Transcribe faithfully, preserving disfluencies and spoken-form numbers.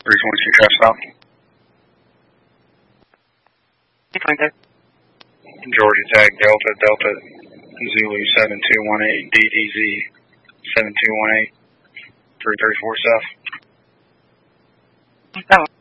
three twenty-two traffic stop. Georgia tag Delta, Delta, Zulu seven two one eight, D D Z seven two one eight, three thirty-four south. Oh.